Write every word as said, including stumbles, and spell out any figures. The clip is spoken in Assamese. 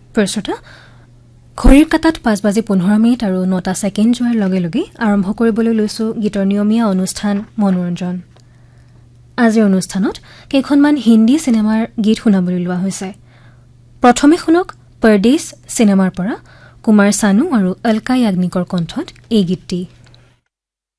প্ৰশ্ৰোতা ঘড়ীৰ কাটাত পাঁচ বাজি পোন্ধৰ মিনিট আৰু নটা ছেকেণ্ড যোৱাৰ লগে লগে আৰম্ভ কৰিবলৈ লৈছো গীতৰ নিয়মীয়া অনুষ্ঠান মনোৰঞ্জন। আজিৰ অনুষ্ঠানত কেইখনমান হিন্দী চিনেমাৰ গীত শুনাবলৈ লোৱা হৈছে। প্ৰথমে শুনক পৰদেশ চিনেমাৰ পৰা কুমাৰ চানু আৰু অলকা য়াগনিকৰ কণ্ঠত এই গীতটি।